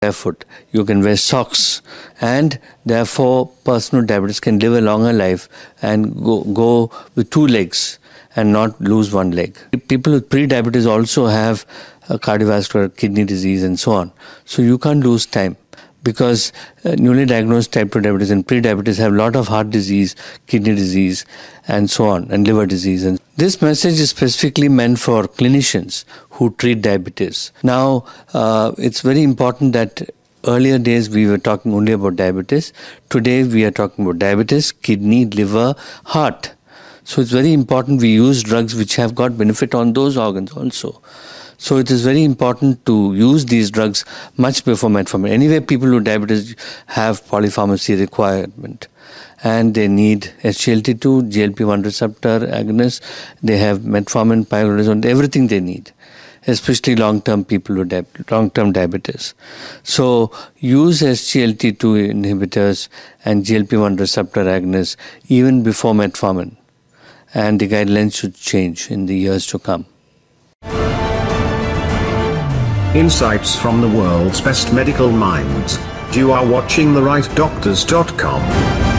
barefoot, you can wear socks, and therefore person with diabetes can live a longer life and go with two legs and not lose one leg. People with pre-diabetes also have cardiovascular, kidney disease and so on. So you can't lose time, because newly diagnosed type 2 diabetes and pre-diabetes have a lot of heart disease, kidney disease and so on, and liver disease. And this message is specifically meant for clinicians who treat diabetes. Now, it's very important that earlier days we were talking only about diabetes. Today we are talking about diabetes, kidney, liver, heart. So it's very important we use drugs which have got benefit on those organs also. So it is very important to use these drugs much before metformin. Anyway, people with diabetes have polypharmacy requirement, and they need SGLT2, GLP-1 receptor agonists. They have metformin, pioglitazone, everything they need, especially long-term people with long-term diabetes. So use SGLT2 inhibitors and GLP-1 receptor agonists even before metformin, and the guidelines should change in the years to come. Insights from the world's best medical minds. You are watching therightdoctors.com.